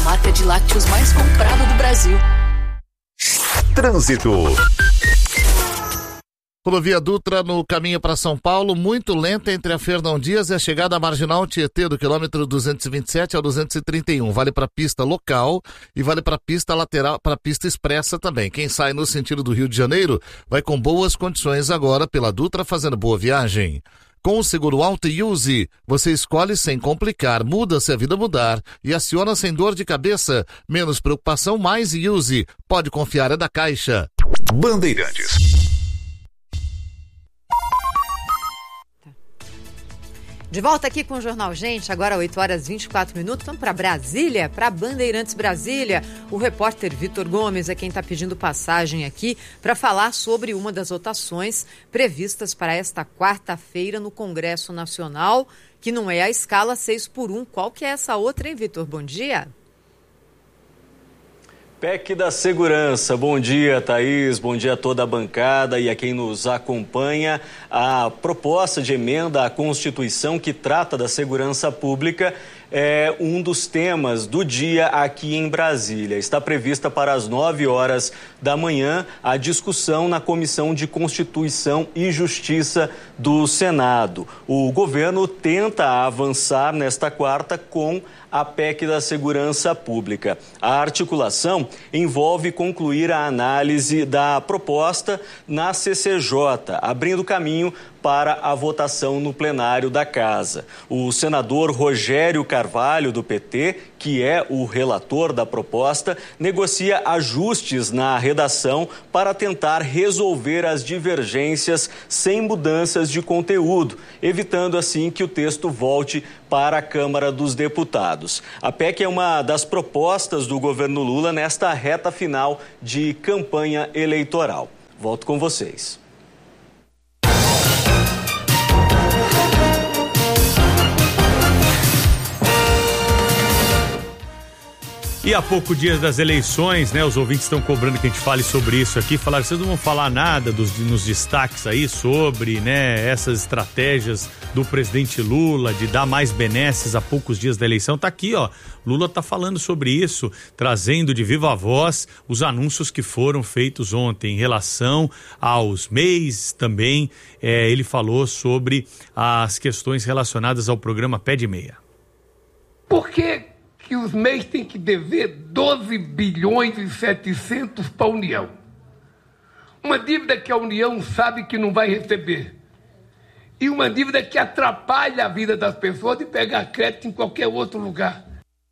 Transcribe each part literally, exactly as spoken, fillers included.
marca de lácteos mais comprada do Brasil. Trânsito. Rodovia Dutra no caminho para São Paulo, muito lenta entre a Fernão Dias e a chegada à Marginal Tietê do quilômetro duzentos e vinte e sete ao duzentos e trinta e um. Vale para pista local e vale para pista lateral, para pista expressa também. Quem sai no sentido do Rio de Janeiro vai com boas condições agora pela Dutra, fazendo boa viagem. Com o seguro Auto Use, você escolhe sem complicar, muda se a vida mudar e aciona sem dor de cabeça. Menos preocupação, mais Use. Pode confiar, é da Caixa. Bandeirantes. De volta aqui com o Jornal Gente, agora oito horas e vinte e quatro minutos. Vamos para Brasília, para Bandeirantes Brasília. O repórter Vitor Gomes é quem está pedindo passagem aqui para falar sobre uma das votações previstas para esta quarta-feira no Congresso Nacional, que não é a escala seis por um. Qual que é essa outra, hein, Vitor? Bom dia. P E C da Segurança. Bom dia, Thaís. Bom dia a toda a bancada e a quem nos acompanha. A proposta de emenda à Constituição que trata da segurança pública é um dos temas do dia aqui em Brasília. Está prevista para as nove horas da manhã a discussão na Comissão de Constituição e Justiça do Senado. O governo tenta avançar nesta quarta com a P E C da Segurança Pública. A articulação envolve concluir a análise da proposta na C C J, abrindo caminho para a votação no plenário da Casa. O senador Rogério Carvalho, do P T, que é o relator da proposta, negocia ajustes na redação para tentar resolver as divergências sem mudanças de conteúdo, evitando assim que o texto volte para a Câmara dos Deputados. A P E C é uma das propostas do governo Lula nesta reta final de campanha eleitoral. Volto com vocês. E há poucos dias das eleições, né? Os ouvintes estão cobrando que a gente fale sobre isso aqui. Falaram, vocês não vão falar nada dos, nos destaques aí sobre, né, essas estratégias do presidente Lula de dar mais benesses a poucos dias da eleição. Tá aqui, ó. Lula tá falando sobre isso, trazendo de viva voz os anúncios que foram feitos ontem em relação aos M E Is também. É, ele falou sobre as questões relacionadas ao programa Pé de Meia. Por que que os M E Is têm que dever doze bilhões e setecentos para a União? Uma dívida que a União sabe que não vai receber. E uma dívida que atrapalha a vida das pessoas de pegar crédito em qualquer outro lugar.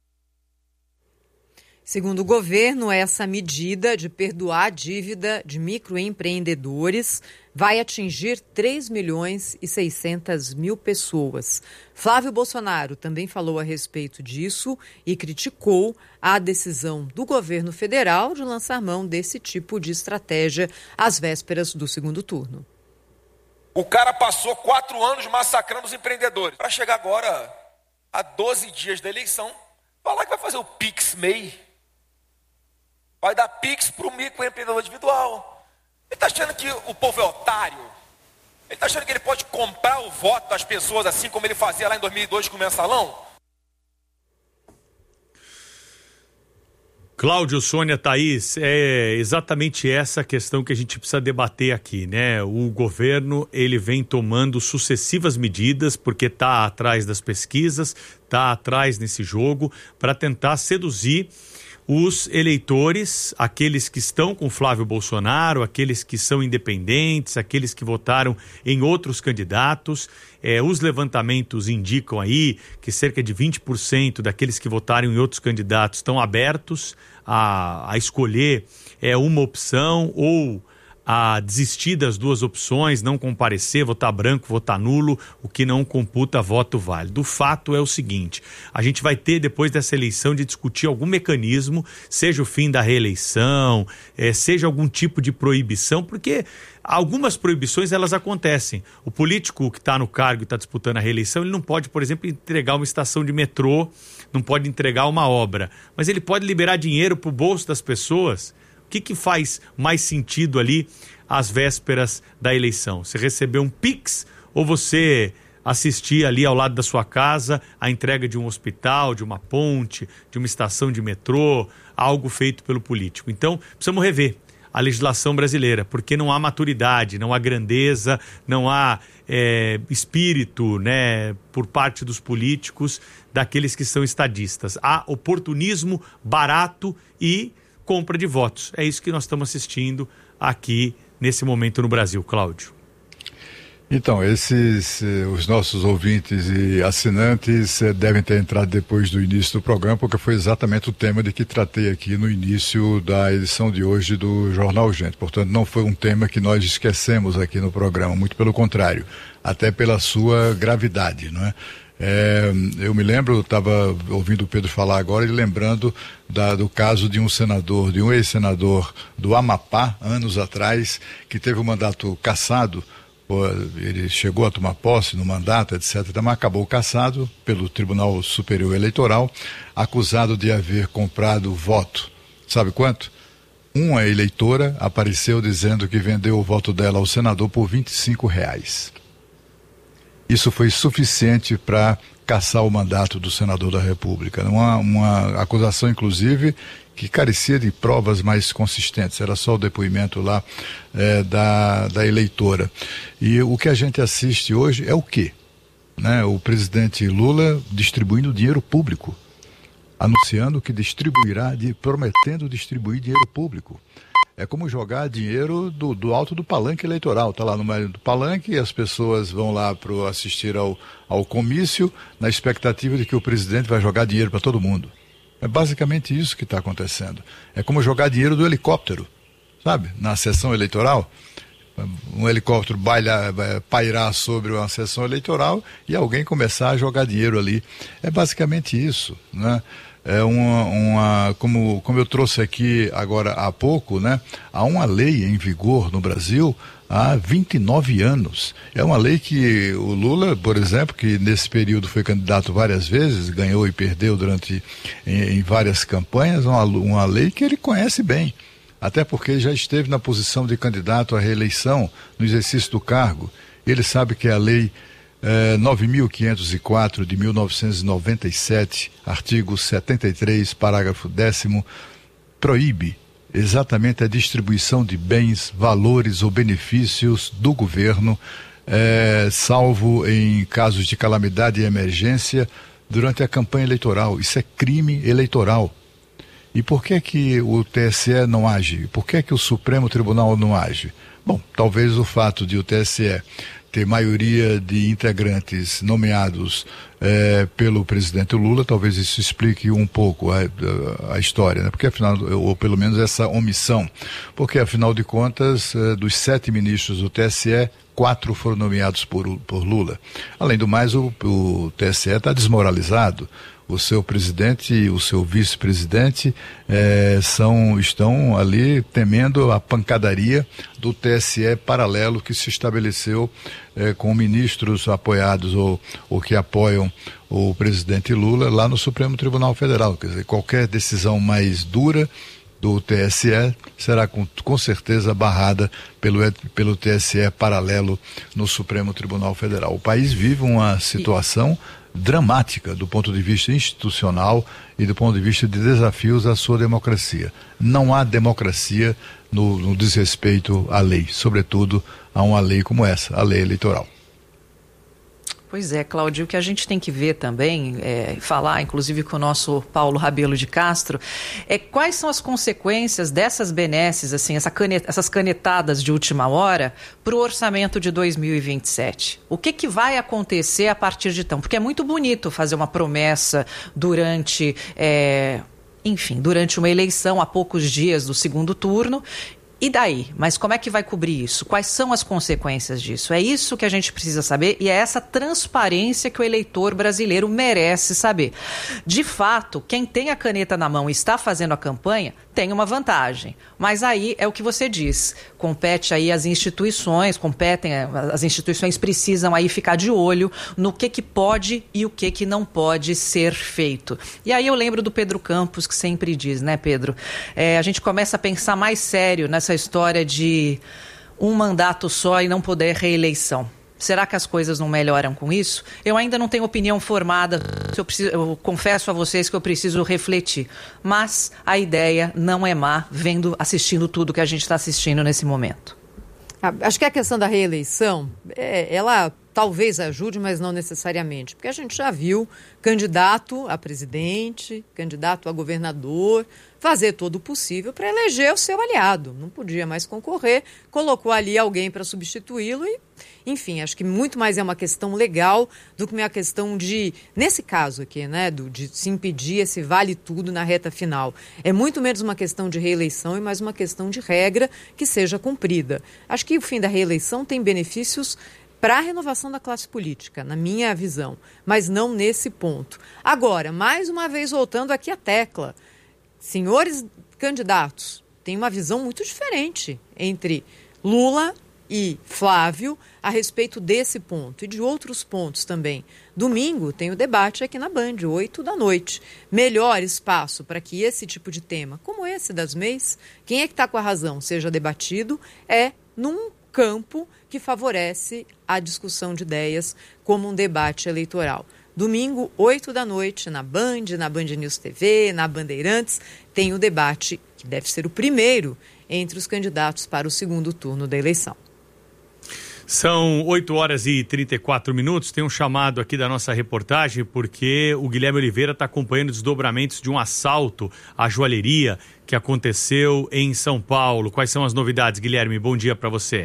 Segundo o governo, essa medida de perdoar a dívida de microempreendedores vai atingir três milhões e seiscentas mil pessoas. Flávio Bolsonaro também falou a respeito disso e criticou a decisão do governo federal de lançar mão desse tipo de estratégia às vésperas do segundo turno. O cara passou quatro anos massacrando os empreendedores. Para chegar agora, a doze dias da eleição, falar que vai fazer o Pix M E I. Vai dar Pix para o microempreendedor individual. Ele está achando que o povo é otário? Ele está achando que ele pode comprar o voto das pessoas assim como ele fazia lá em dois mil e dois com o mensalão? Cláudio, Sônia, Thaís, é exatamente essa questão que a gente precisa debater aqui, né? O governo, ele vem tomando sucessivas medidas porque está atrás das pesquisas, está atrás nesse jogo para tentar seduzir os eleitores, aqueles que estão com Flávio Bolsonaro, aqueles que são independentes, aqueles que votaram em outros candidatos. É, os levantamentos indicam aí que cerca de vinte por cento daqueles que votaram em outros candidatos estão abertos a, a escolher é, uma opção ou a desistir das duas opções, não comparecer, votar branco, votar nulo, o que não computa voto válido. O fato é o seguinte, a gente vai ter depois dessa eleição de discutir algum mecanismo, seja o fim da reeleição, é, seja algum tipo de proibição, porque algumas proibições elas acontecem. O político que está no cargo e está disputando a reeleição, ele não pode, por exemplo, entregar uma estação de metrô, não pode entregar uma obra, mas ele pode liberar dinheiro para o bolso das pessoas. O que, que faz mais sentido ali às vésperas da eleição? Você receber um Pix ou você assistir ali ao lado da sua casa a entrega de um hospital, de uma ponte, de uma estação de metrô, algo feito pelo político. Então, precisamos rever a legislação brasileira, porque não há maturidade, não há grandeza, não há é, espírito, né, por parte dos políticos, daqueles que são estadistas. Há oportunismo barato e compra de votos. É isso que nós estamos assistindo aqui nesse momento no Brasil, Cláudio. Então, esses, os nossos ouvintes e assinantes devem ter entrado depois do início do programa, porque foi exatamente o tema de que tratei aqui no início da edição de hoje do Jornal Gente. Portanto, não foi um tema que nós esquecemos aqui no programa, muito pelo contrário, até pela sua gravidade, não é? É, eu me lembro, eu estava ouvindo o Pedro falar agora e lembrando da, do caso de um senador, de um ex-senador do Amapá, anos atrás, que teve o mandato cassado. Ele chegou a tomar posse no mandato, etcétera, mas acabou cassado pelo Tribunal Superior Eleitoral, acusado de haver comprado voto. Sabe quanto? Uma eleitora apareceu dizendo que vendeu o voto dela ao senador por vinte e cinco reais. Isso foi suficiente para cassar o mandato do senador da República. Uma, uma acusação, inclusive, que carecia de provas mais consistentes, era só o depoimento lá é, da, da eleitora. E o que a gente assiste hoje é o quê? Né? O presidente Lula distribuindo dinheiro público, anunciando que distribuirá, de, prometendo distribuir dinheiro público. É como jogar dinheiro do, do alto do palanque eleitoral. Está lá no meio do palanque e as pessoas vão lá para assistir ao, ao comício na expectativa de que o presidente vai jogar dinheiro para todo mundo. É basicamente isso que está acontecendo. É como jogar dinheiro do helicóptero, sabe? Na sessão eleitoral, um helicóptero baila, pairar sobre uma sessão eleitoral e alguém começar a jogar dinheiro ali. É basicamente isso, né? É uma, uma como, como eu trouxe aqui agora há pouco, né? Há uma lei em vigor no Brasil há vinte e nove anos. É uma lei que o Lula, por exemplo, que nesse período foi candidato várias vezes, ganhou e perdeu durante em, em várias campanhas, uma, uma lei que ele conhece bem. Até porque já esteve na posição de candidato à reeleição no exercício do cargo. Ele sabe que a lei É, nove mil quinhentos e quatro de mil novecentos e noventa e sete, artigo setenta e três, parágrafo décimo, proíbe exatamente a distribuição de bens, valores ou benefícios do governo, é, salvo em casos de calamidade e emergência durante a campanha eleitoral. Isso é crime eleitoral. E por que que o T S E não age? Por que que o Supremo Tribunal não age? Bom, talvez o fato de o T S E ter maioria de integrantes nomeados é, pelo presidente Lula, talvez isso explique um pouco a, a, a história, né? Porque afinal, ou pelo menos essa omissão, porque afinal de contas, é, dos sete ministros do T S E, quatro foram nomeados por, por Lula. Além do mais, o, o T S E está desmoralizado. O seu presidente e o seu vice-presidente é, são, estão ali temendo a pancadaria do T S E paralelo que se estabeleceu é, com ministros apoiados ou, ou que apoiam o presidente Lula lá no Supremo Tribunal Federal. Quer dizer, qualquer decisão mais dura do T S E será com, com certeza barrada pelo, pelo T S E paralelo no Supremo Tribunal Federal. O país vive uma situação dramática do ponto de vista institucional e do ponto de vista de desafios à sua democracia. Não há democracia no, no desrespeito à lei, sobretudo a uma lei como essa, a lei eleitoral. Pois é, Cláudio, o que a gente tem que ver também, é, falar inclusive com o nosso Paulo Rabelo de Castro, é quais são as consequências dessas benesses, assim, essa caneta, essas canetadas de última hora para o orçamento de dois mil e vinte e sete. O que, que vai acontecer a partir de então? Porque é muito bonito fazer uma promessa durante, é, enfim, durante uma eleição, a poucos dias do segundo turno. E daí? Mas como é que vai cobrir isso? Quais são as consequências disso? É isso que a gente precisa saber e é essa transparência que o eleitor brasileiro merece saber. De fato, quem tem a caneta na mão e está fazendo a campanha tem uma vantagem. Mas aí é o que você diz. Compete aí às instituições, competem, as instituições precisam aí ficar de olho no que que pode e o que que não pode ser feito. E aí eu lembro do Pedro Campos, que sempre diz, né, Pedro? É, a gente começa a pensar mais sério nessa história de um mandato só e não poder reeleição. Será que as coisas não melhoram com isso? Eu ainda não tenho opinião formada, eu, preciso, eu confesso a vocês que eu preciso refletir. Mas a ideia não é má, vendo, assistindo tudo que a gente está assistindo nesse momento. Acho que a questão da reeleição, é, ela talvez ajude, mas não necessariamente. Porque a gente já viu candidato a presidente, candidato a governador, fazer todo o possível para eleger o seu aliado. Não podia mais concorrer, colocou ali alguém para substituí-lo e, enfim, acho que muito mais é uma questão legal do que uma questão de, nesse caso aqui, né, do, de se impedir esse vale tudo na reta final. É muito menos uma questão de reeleição e mais uma questão de regra que seja cumprida. Acho que o fim da reeleição tem benefícios para a renovação da classe política, na minha visão, mas não nesse ponto. Agora, mais uma vez voltando aqui à tecla, senhores candidatos, tem uma visão muito diferente entre Lula e Flávio a respeito desse ponto e de outros pontos também. Domingo tem o debate aqui na Band, oito da noite. Melhor espaço para que esse tipo de tema, como esse das M E Is, quem é que está com a razão, seja debatido, é num campo que favorece a discussão de ideias como um debate eleitoral. Domingo, oito da noite, na Band, na Band News T V, na Bandeirantes, tem o debate, que deve ser o primeiro, entre os candidatos para o segundo turno da eleição. São oito horas e trinta e quatro minutos, tem um chamado aqui da nossa reportagem, porque o Guilherme Oliveira está acompanhando os desdobramentos de um assalto à joalheria que aconteceu em São Paulo. Quais são as novidades, Guilherme? Bom dia para você.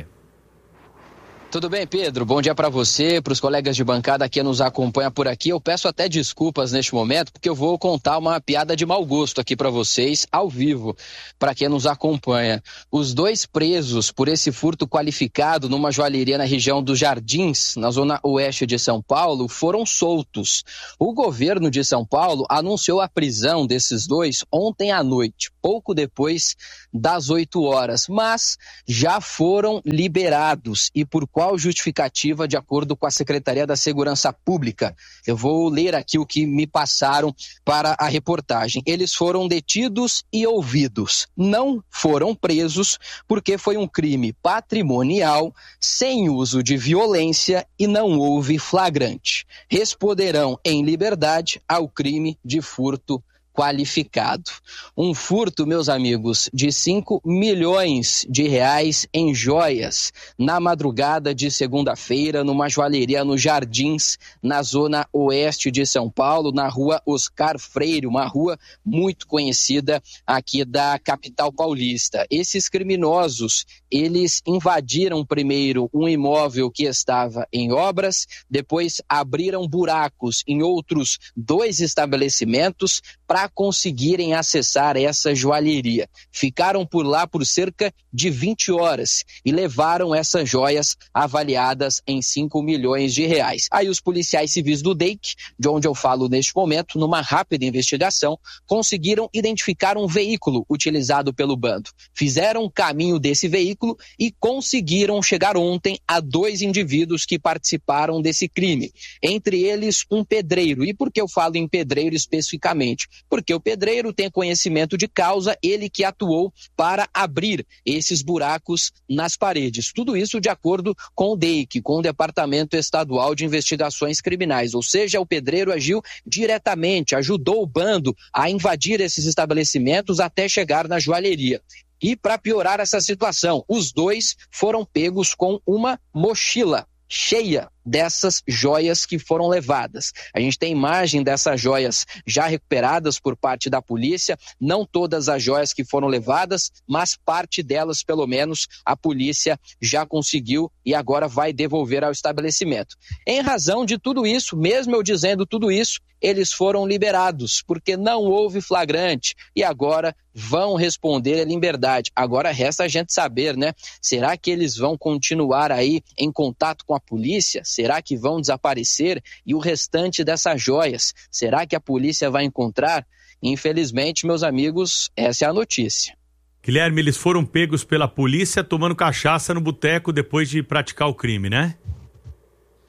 Tudo bem, Pedro? Bom dia para você, para os colegas de bancada que nos acompanham por aqui. Eu peço até desculpas neste momento, porque eu vou contar uma piada de mau gosto aqui para vocês, ao vivo, para quem nos acompanha. Os dois presos por esse furto qualificado numa joalheria na região dos Jardins, na zona oeste de São Paulo, foram soltos. O governo de São Paulo anunciou a prisão desses dois ontem à noite, pouco depois das oito horas, mas já foram liberados. E por qual justificativa, de acordo com a Secretaria da Segurança Pública? Eu vou ler aqui o que me passaram para a reportagem. Eles foram detidos e ouvidos. Não foram presos porque foi um crime patrimonial, sem uso de violência e não houve flagrante. Responderão em liberdade ao crime de furto qualificado. Um furto, meus amigos, de cinco milhões de reais em joias na madrugada de segunda-feira numa joalheria nos Jardins, na zona oeste de São Paulo, na rua Oscar Freire, uma rua muito conhecida aqui da capital paulista. Esses criminosos, eles invadiram primeiro um imóvel que estava em obras, depois abriram buracos em outros dois estabelecimentos para conseguirem acessar essa joalheria. Ficaram por lá por cerca de vinte horas e levaram essas joias avaliadas em cinco milhões de reais. Aí os policiais civis do D E I C, de onde eu falo neste momento, numa rápida investigação, conseguiram identificar um veículo utilizado pelo bando. Fizeram o caminho desse veículo e conseguiram chegar ontem a dois indivíduos que participaram desse crime. Entre eles, um pedreiro. E por que eu falo em pedreiro especificamente? Porque o pedreiro tem conhecimento de causa, ele que atuou para abrir esses buracos nas paredes. Tudo isso de acordo com o D E I C, com o Departamento Estadual de Investigações Criminais. Ou seja, o pedreiro agiu diretamente, ajudou o bando a invadir esses estabelecimentos até chegar na joalheria. E para piorar essa situação, os dois foram pegos com uma mochila cheia dessas joias que foram levadas. A gente tem imagem dessas joias já recuperadas por parte da polícia, não todas as joias que foram levadas, mas parte delas, pelo menos, a polícia já conseguiu e agora vai devolver ao estabelecimento. Em razão de tudo isso, mesmo eu dizendo tudo isso, eles foram liberados, porque não houve flagrante e agora vão responder em liberdade. Agora resta a gente saber, né? Será que eles vão continuar aí em contato com a polícia? Será que vão desaparecer? E o restante dessas joias, será que a polícia vai encontrar? Infelizmente, meus amigos, essa é a notícia. Guilherme, eles foram pegos pela polícia tomando cachaça no boteco depois de praticar o crime, né?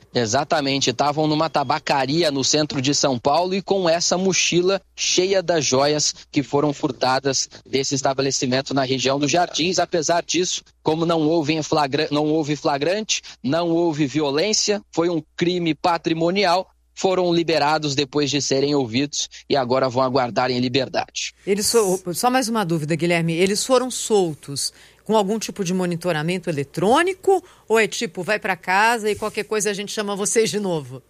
Exatamente, estavam numa tabacaria no centro de São Paulo e com essa mochila cheia das joias que foram furtadas desse estabelecimento na região dos Jardins. Apesar disso, como não houve, flagra... não houve flagrante, não houve violência, foi um crime patrimonial, foram liberados depois de serem ouvidos e agora vão aguardar em liberdade. Eles so... Só mais uma dúvida, Guilherme, eles foram soltos com algum tipo de monitoramento eletrônico ou é tipo, vai para casa e qualquer coisa a gente chama vocês de novo?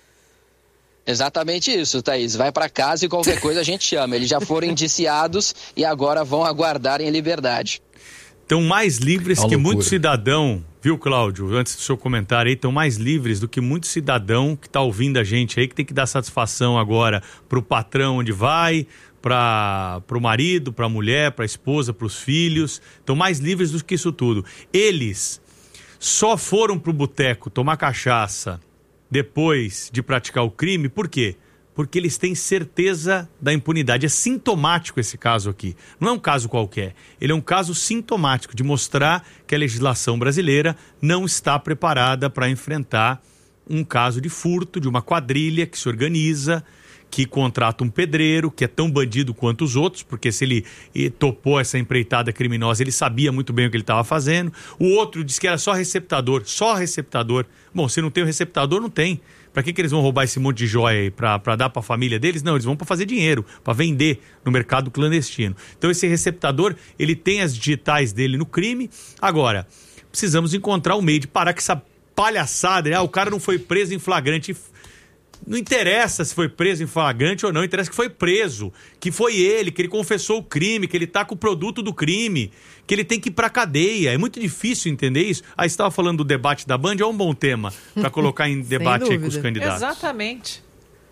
Exatamente isso, Thaís. Vai para casa e qualquer coisa a gente chama. Eles já foram indiciados e agora vão aguardar em liberdade. Estão mais livres que muito cidadão, viu, Cláudio? Antes do seu comentário aí, estão mais livres do que muito cidadão que está ouvindo a gente aí, que tem que dar satisfação agora para o patrão onde vai, para o marido, para a mulher, para a esposa, para os filhos. Estão mais livres do que isso tudo. Eles só foram para o boteco tomar cachaça depois de praticar o crime, por quê? Porque eles têm certeza da impunidade. É sintomático esse caso aqui. Não é um caso qualquer. Ele é um caso sintomático de mostrar que a legislação brasileira não está preparada para enfrentar um caso de furto de uma quadrilha que se organiza, que contrata um pedreiro, que é tão bandido quanto os outros, porque se ele topou essa empreitada criminosa, ele sabia muito bem o que ele estava fazendo. O outro disse que era só receptador, só receptador. Bom, se não tem o receptador, não tem. Para que, que eles vão roubar esse monte de joia aí? Para dar para a família deles? Não, eles vão para fazer dinheiro, para vender no mercado clandestino. Então esse receptador, ele tem as digitais dele no crime. Agora, precisamos encontrar um meio de parar com essa palhaçada. Ah, o cara não foi preso em flagrante. Não interessa se foi preso em flagrante ou não, interessa que foi preso, que foi ele, que ele confessou o crime, que ele tá com o produto do crime, que ele tem que ir pra cadeia. É muito difícil entender isso. Aí você estava falando do debate da Band, é um bom tema para colocar em debate aí com os candidatos. Exatamente.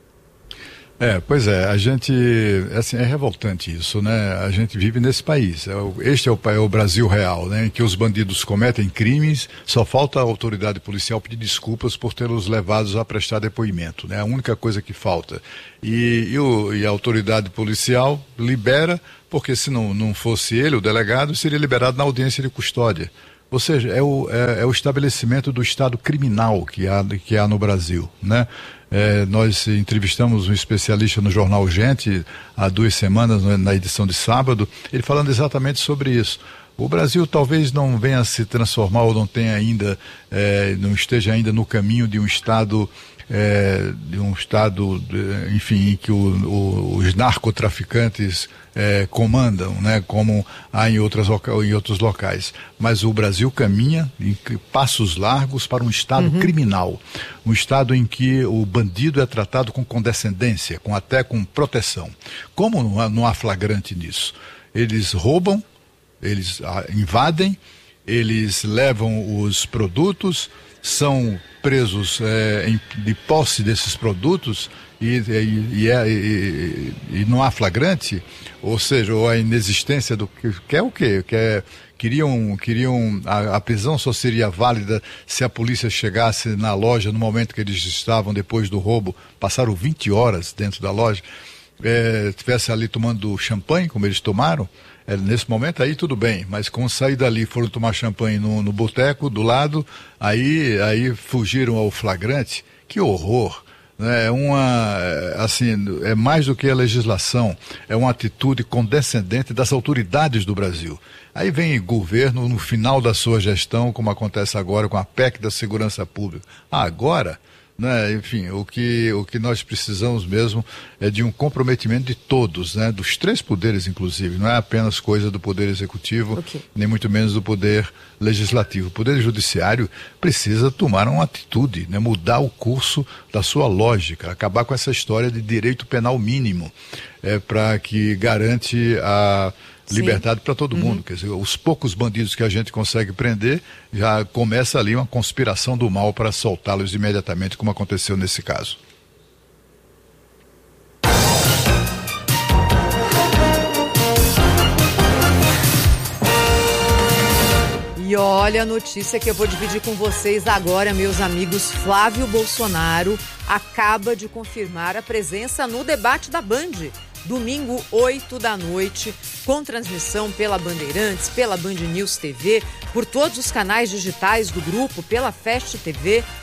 É, pois é, a gente, assim, é revoltante isso, né? A gente vive nesse país, este é o, é o Brasil real, né? Em que os bandidos cometem crimes, só falta a autoridade policial pedir desculpas por tê-los levados a prestar depoimento, né? A única coisa que falta. E, e, o, e a autoridade policial libera, porque se não, não fosse ele, o delegado, seria liberado na audiência de custódia. Ou seja, é o, é, é o estabelecimento do Estado criminal que há, que há no Brasil, né? É, nós entrevistamos um especialista no jornal Gente há duas semanas, na edição de sábado, ele falando exatamente sobre isso. O Brasil talvez não venha a se transformar ou não tenha ainda, é, não esteja ainda no caminho de um Estado, é, de um Estado, enfim, em que o, o, os narcotraficantes é, comandam, né, como há em, outras, em outros locais. Mas o Brasil caminha em passos largos para um Estado uhum. criminal, um Estado em que o bandido é tratado com condescendência, com, até com proteção. Como não há, não há flagrante nisso? Eles roubam, eles invadem, eles levam os produtos, são presos é, em, de posse desses produtos e, e, e, é, e, e não há flagrante, ou seja, ou a inexistência do que, que é o quê? Que é, queriam, queriam a, a prisão só seria válida se a polícia chegasse na loja no momento que eles estavam depois do roubo, passaram vinte horas dentro da loja, é, tivesse ali tomando champanhe, como eles tomaram. É, nesse momento aí tudo bem, mas quando sair dali foram tomar champanhe no, no boteco do lado, aí, aí fugiram ao flagrante. Que horror, né? É uma, assim, é mais do que a legislação, é uma atitude condescendente das autoridades do Brasil. Aí vem o governo no final da sua gestão, como acontece agora com a P E C da Segurança Pública. Ah, agora... Né? Enfim, o que, o que nós precisamos mesmo é de um comprometimento de todos, né? Dos três poderes, inclusive. Não é apenas coisa do Poder Executivo, okay. nem muito menos do Poder Legislativo. O Poder Judiciário precisa tomar uma atitude, né? Mudar o curso da sua lógica, acabar com essa história de direito penal mínimo, é, para que garante a liberdade para todo mundo. Uhum. Quer dizer, os poucos bandidos que a gente consegue prender, já começa ali uma conspiração do mal para soltá-los imediatamente, como aconteceu nesse caso. E olha a notícia que eu vou dividir com vocês agora, meus amigos. Flávio Bolsonaro acaba de confirmar a presença no debate da Band. Domingo, oito da noite, com transmissão pela Bandeirantes, pela Band News T V, por todos os canais digitais do grupo, pela Fast T V.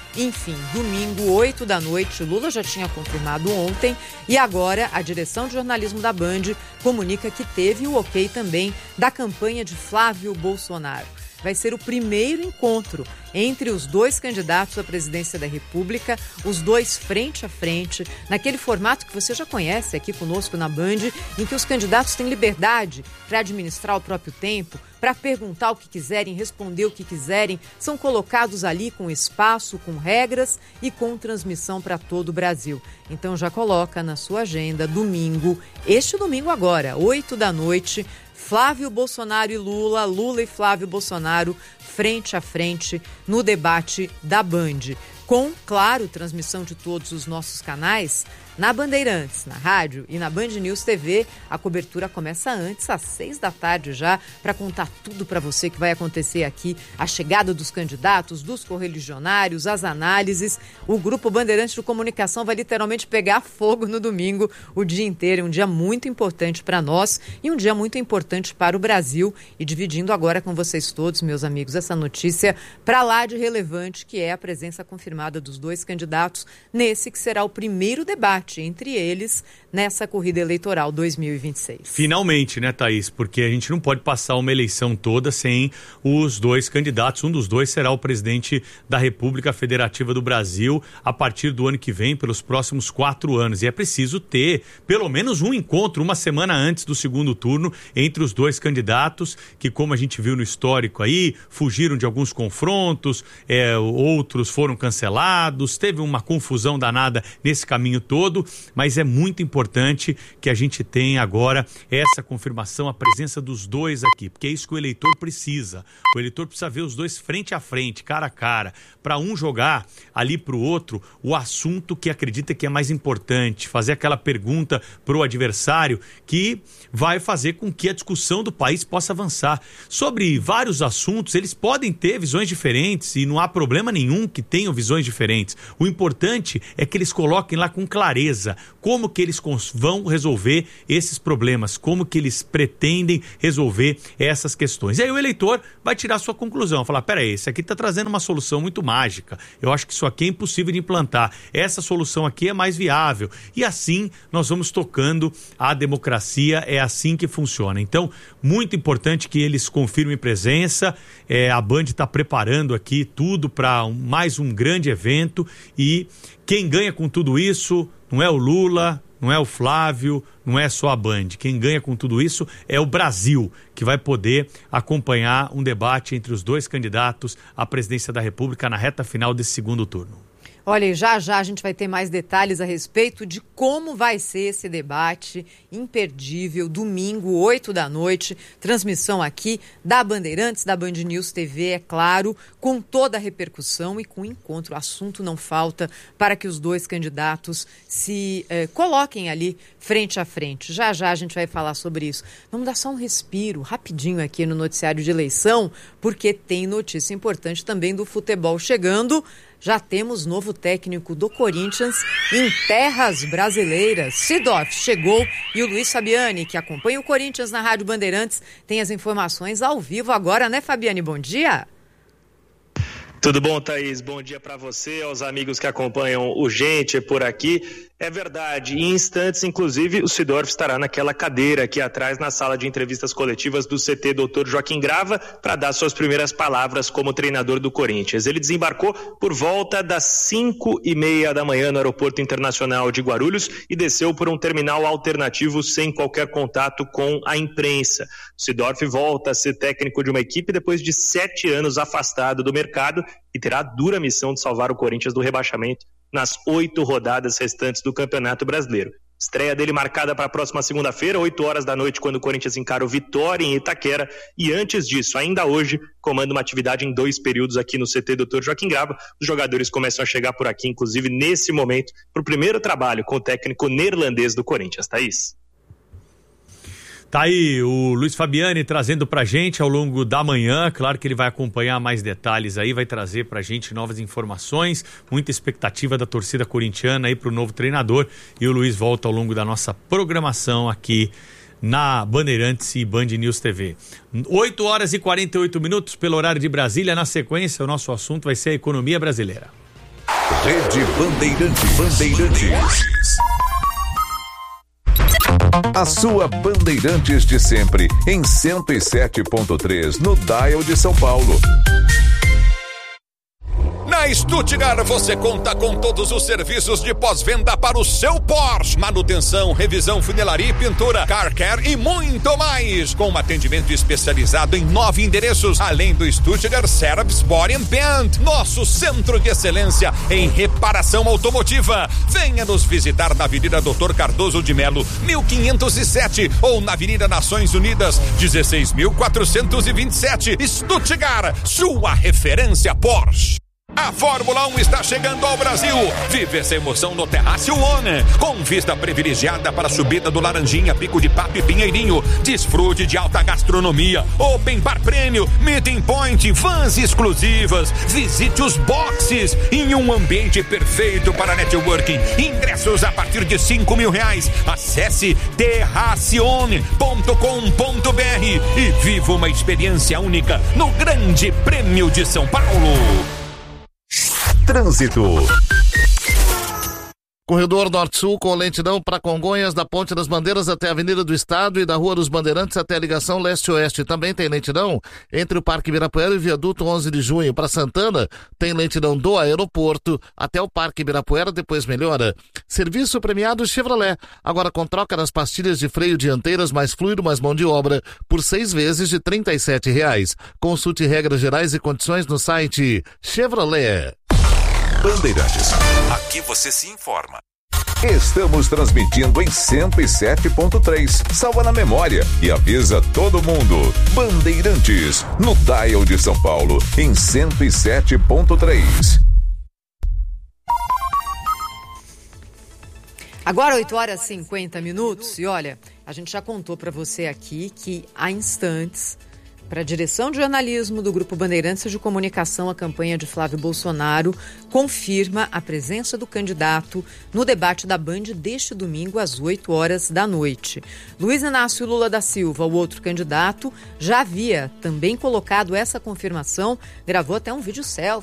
Enfim, domingo, oito da noite, Lula já tinha confirmado ontem e agora a direção de jornalismo da Band comunica que teve o ok também da campanha de Flávio Bolsonaro. Vai ser o primeiro encontro entre os dois candidatos à presidência da República, os dois frente a frente, naquele formato que você já conhece aqui conosco na Band, em que os candidatos têm liberdade para administrar o próprio tempo, para perguntar o que quiserem, responder o que quiserem, são colocados ali com espaço, com regras e com transmissão para todo o Brasil. Então já coloca na sua agenda, domingo, este domingo agora, oito da noite, Flávio Bolsonaro e Lula, Lula e Flávio Bolsonaro, frente a frente no debate da Band. Com, claro, transmissão de todos os nossos canais, na Bandeirantes, na rádio e na Band News T V. A cobertura começa antes, às seis da tarde já, para contar tudo para você que vai acontecer aqui. A chegada dos candidatos, dos correligionários, as análises. O Grupo Bandeirantes de Comunicação vai literalmente pegar fogo no domingo, o dia inteiro. É um dia muito importante para nós e um dia muito importante para o Brasil. E dividindo agora com vocês todos, meus amigos, essa notícia para lá de relevante, que é a presença confirmada dos dois candidatos nesse que será o primeiro debate entre eles nessa corrida eleitoral dois mil e vinte e seis. Finalmente, né, Thaís? Porque a gente não pode passar uma eleição toda sem os dois candidatos. Um dos dois será o presidente da República Federativa do Brasil a partir do ano que vem, pelos próximos quatro anos. E é preciso ter pelo menos um encontro, uma semana antes do segundo turno, entre os dois candidatos, que, como a gente viu no histórico aí, fugiram de alguns confrontos, é, outros foram cancelados, teve uma confusão danada nesse caminho todo. Mas é muito importante que a gente tenha agora essa confirmação, a presença dos dois aqui, porque é isso que o eleitor precisa. O eleitor precisa ver os dois frente a frente, cara a cara, para um jogar ali para o outro o assunto que acredita que é mais importante, fazer aquela pergunta para o adversário que vai fazer com que a discussão do país possa avançar. Sobre vários assuntos, eles podem ter visões diferentes e não há problema nenhum que tenham visões diferentes. O importante é que eles coloquem lá com clareza como que eles vão resolver esses problemas, como que eles pretendem resolver essas questões. E aí o eleitor vai tirar sua conclusão, falar, peraí, esse aqui está trazendo uma solução muito mágica, eu acho que isso aqui é impossível de implantar, essa solução aqui é mais viável. E assim nós vamos tocando a democracia, é assim que funciona. Então, muito importante que eles confirmem presença, é, a Band está preparando aqui tudo para um, mais um grande evento e quem ganha com tudo isso não é o Lula, não é o Flávio, não é só a Band. Quem ganha com tudo isso é o Brasil, que vai poder acompanhar um debate entre os dois candidatos à presidência da República na reta final desse segundo turno. Olha, e já já a gente vai ter mais detalhes a respeito de como vai ser esse debate imperdível, domingo, oito da noite, transmissão aqui da Bandeirantes, da Band News T V, é claro, com toda a repercussão e com encontro. O assunto não falta para que os dois candidatos se eh, coloquem ali frente a frente. Já já a gente vai falar sobre isso. Vamos dar só um respiro rapidinho aqui no noticiário de eleição, porque tem notícia importante também do futebol chegando. Já temos novo técnico do Corinthians em terras brasileiras. Seedorf chegou e o Luiz Fabiani, que acompanha o Corinthians na Rádio Bandeirantes, tem as informações ao vivo agora, né, Fabiani? Bom dia. Tudo bom, Thaís? Bom dia para você, aos amigos que acompanham o Gente por aqui. É verdade, em instantes, inclusive, o Seedorf estará naquela cadeira aqui atrás, na sala de entrevistas coletivas do C T doutor Joaquim Grava, para dar suas primeiras palavras como treinador do Corinthians. Ele desembarcou por volta das cinco e meia da manhã no Aeroporto Internacional de Guarulhos e desceu por um terminal alternativo sem qualquer contato com a imprensa. O Seedorf volta a ser técnico de uma equipe depois de sete anos afastado do mercado e terá a dura missão de salvar o Corinthians do rebaixamento nas oito rodadas restantes do Campeonato Brasileiro. Estreia dele marcada para a próxima segunda-feira, oito horas da noite, quando o Corinthians encara o Vitória em Itaquera. E antes disso, ainda hoje, comanda uma atividade em dois períodos aqui no C T doutor Joaquim Grava. Os jogadores começam a chegar por aqui, inclusive nesse momento, para o primeiro trabalho com o técnico neerlandês do Corinthians. Thaís. Tá aí o Luiz Fabiani trazendo pra gente ao longo da manhã, claro que ele vai acompanhar mais detalhes aí, vai trazer pra gente novas informações, muita expectativa da torcida corintiana aí pro novo treinador, e o Luiz volta ao longo da nossa programação aqui na Bandeirantes e Band News T V. oito horas e quarenta e oito minutos pelo horário de Brasília, na sequência o nosso assunto vai ser a economia brasileira. Rede Bandeirantes. Bandeirantes. A sua Bandeirantes de sempre, em cento e sete ponto três, no Dial de São Paulo. Na Stuttgart você conta com todos os serviços de pós-venda para o seu Porsche. Manutenção, revisão, funilaria e pintura, car care e muito mais. Com um atendimento especializado em nove endereços, além do Stuttgart Service Body and Paint, nosso centro de excelência em reparação automotiva. Venha nos visitar na Avenida doutor Cardoso de Melo, mil quinhentos e sete, ou na Avenida Nações Unidas, dezesseis mil quatrocentos e vinte e sete. Stuttgart, sua referência Porsche. A Fórmula um está chegando ao Brasil. Vive essa emoção no Terraço One, com vista privilegiada para a subida do Laranjinha, Pico de Papo e Pinheirinho. Desfrute de alta gastronomia, open bar prêmio, meeting point, vans exclusivas. Visite os boxes em um ambiente perfeito para networking. Ingressos a partir de cinco mil reais. Acesse terracione ponto com ponto br e viva uma experiência única no Grande Prêmio de São Paulo. Trânsito. Corredor Norte-Sul com lentidão para Congonhas, da Ponte das Bandeiras até a Avenida do Estado e da Rua dos Bandeirantes até a ligação leste-oeste. Também tem lentidão entre o Parque Ibirapuera e o Viaduto onze de junho. Para Santana, tem lentidão do aeroporto até o Parque Ibirapuera, depois melhora. Serviço premiado Chevrolet, agora com troca nas pastilhas de freio dianteiras, mais fluido, mais mão de obra, por seis vezes de trinta e sete reais. Consulte regras gerais e condições no site Chevrolet. Bandeirantes. Aqui você se informa. Estamos transmitindo em cento e sete ponto três. Salva na memória e avisa todo mundo. Bandeirantes, no Dial de São Paulo, em cento e sete ponto três. Agora oito horas e cinquenta minutos. E olha, a gente já contou para você aqui que há instantes, para a direção de jornalismo do Grupo Bandeirantes de Comunicação, a campanha de Flávio Bolsonaro confirma a presença do candidato no debate da Band deste domingo às oito horas da noite. Luiz Inácio Lula da Silva, o outro candidato, já havia também colocado essa confirmação, gravou até um vídeo selfie